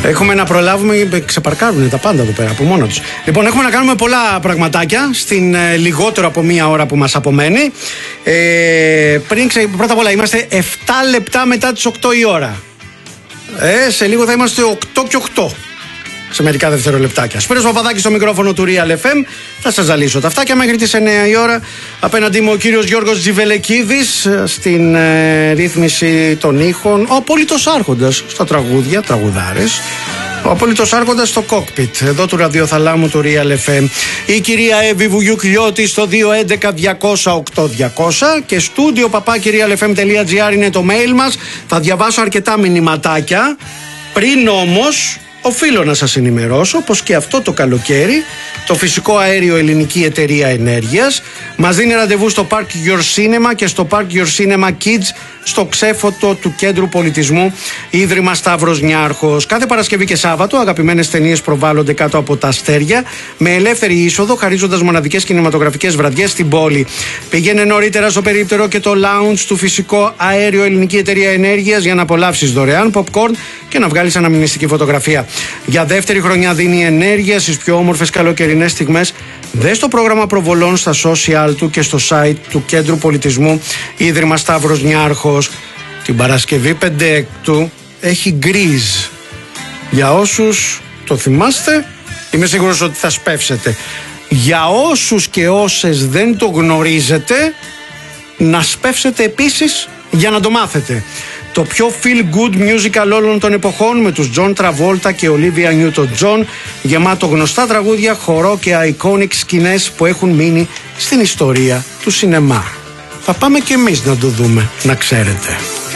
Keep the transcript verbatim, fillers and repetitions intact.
Έχουμε να προλάβουμε, ξεπαρκάρουν τα πάντα εδώ πέρα από μόνο τους. Λοιπόν, έχουμε να κάνουμε πολλά πραγματάκια στην ε, λιγότερο από μία ώρα που μας απομένει. Ε, πριν ξε... Πρώτα απ' όλα, είμαστε επτά λεπτά μετά τις οκτώ η ώρα. Ε, σε λίγο θα είμαστε οκτώ και οκτώ. Σε μερικά δευτερολεπτάκια. Σπύρος Παπαδάκης στο μικρόφωνο του Real εφ εμ. Θα σας ζαλίσω τα αυτάκια μέχρι τις εννιά η ώρα. Απέναντί μου ο κύριος Γιώργος Τζιβελεκίδης στην ε, ρύθμιση των ήχων. Ο απόλυτος άρχοντας στα τραγούδια, τραγουδάρες. Ο απόλυτος άρχοντας στο κόκπιτ εδώ του ραδιοθαλάμου του Real εφ εμ. Η κυρία Εύη Βουγιουκλιώτη στο δύο έντεκα διακόσια οκτώ διακόσια και στούντιο παπάκι realfm τελεία gr είναι το mail μας. Θα διαβάσω αρκετά μηνυματάκια. Πριν όμως οφείλω να σας ενημερώσω πως και αυτό το καλοκαίρι το φυσικό αέριο Ελληνική Εταιρεία Ενέργειας μας δίνει ραντεβού στο Park Your Cinema και στο Park Your Cinema Kids στο ξέφωτο του Κέντρου Πολιτισμού Ίδρυμα Σταύρος Νιάρχος. Κάθε Παρασκευή και Σάββατο αγαπημένες ταινίες προβάλλονται κάτω από τα αστέρια με ελεύθερη είσοδο, χαρίζοντας μοναδικές κινηματογραφικές βραδιές στην πόλη. Πηγαίνε νωρίτερα στο περίπτερο και το lounge του φυσικό αέριο Ελληνική Εταιρεία Ενέργειας για να απολαύσεις δωρεάν popcorn και να βγάλεις αναμνηστική φωτογραφία. Για δεύτερη χρονιά δίνει ενέργεια στις πιο όμορφες καλοκαιρινές στιγμές. Δες το πρόγραμμα προβολών στα social του και στο site του Κέντρου Πολιτισμού Ίδρυμα Σταύρος Νιάρχος. Την Παρασκευή πέντε Έκτου έχει γκρίζ. Για όσους το θυμάστε, είμαι σίγουρος ότι θα σπεύσετε. Για όσους και όσες δεν το γνωρίζετε, να σπεύσετε επίσης για να το μάθετε. Το πιο feel-good musical όλων των εποχών με τους John Travolta και Olivia Newton-John, γεμάτο γνωστά τραγούδια, χορό και iconic σκηνές που έχουν μείνει στην ιστορία του σινεμά. Θα πάμε και εμείς να το δούμε, να ξέρετε.